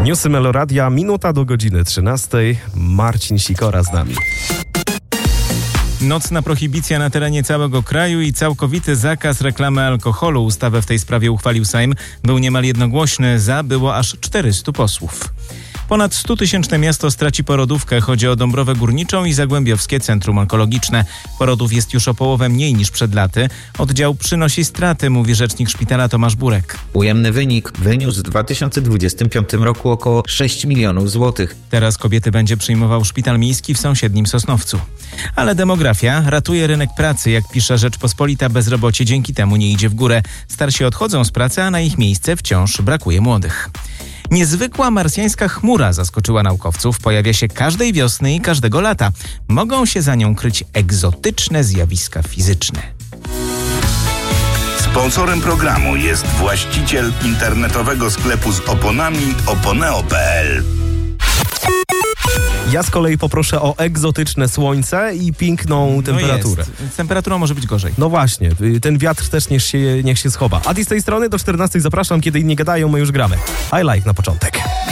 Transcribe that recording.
Newsy Meloradia, minuta do godziny 13. Marcin Sikora z nami. Nocna prohibicja na terenie całego kraju i całkowity zakaz reklamy alkoholu. Ustawę w tej sprawie uchwalił Sejm. Był niemal jednogłośny. Za było aż 400 posłów. Ponad 100-tysięczne miasto straci porodówkę. Chodzi o Dąbrowę Górniczą i Zagłębiowskie Centrum Onkologiczne. Porodów jest już o połowę mniej niż przed laty. Oddział przynosi straty, mówi rzecznik szpitala Tomasz Burek. Ujemny wynik wyniósł w 2025 roku około 6 milionów złotych. Teraz kobiety będzie przyjmował szpital miejski w sąsiednim Sosnowcu. Ale demografia ratuje rynek pracy. Jak pisze Rzeczpospolita, bezrobocie dzięki temu nie idzie w górę. Starsi odchodzą z pracy, a na ich miejsce wciąż brakuje młodych. Niezwykła marsjańska chmura zaskoczyła naukowców. Pojawia się każdej wiosny i każdego lata. Mogą się za nią kryć egzotyczne zjawiska fizyczne. Sponsorem programu jest właściciel internetowego sklepu z oponami oponeo.pl. Ja z kolei poproszę o egzotyczne słońce i piękną temperaturę. Z temperaturą może być gorzej. No właśnie, ten wiatr też niech się schowa. A z tej strony do 14 zapraszam, kiedy inni gadają, my już gramy. I like na początek.